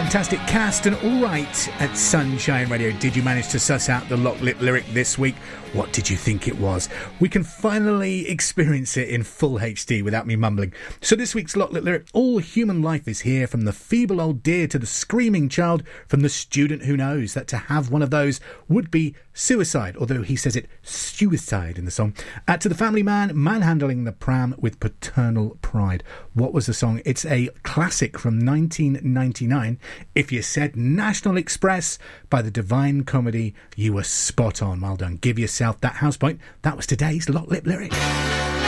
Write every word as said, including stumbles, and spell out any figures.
fantastic cast and all right at Sunshine Radio. Did you manage to suss out the lock lip lyric this week? What did you think it was? We can finally experience it in full H D without me mumbling. So this week's lock lip lyric: all human life is here, from the feeble old deer to the screaming child, from the student who knows that to have one of those would be suicide, although he says it suicide in the song, uh, to the family man manhandling the pram with paternal pride. What was the song? It's a classic from nineteen ninety-nine. If you said National Express by the Divine Comedy, you were spot on. Well done. Give yourself that house point. That was today's lock lip lyric.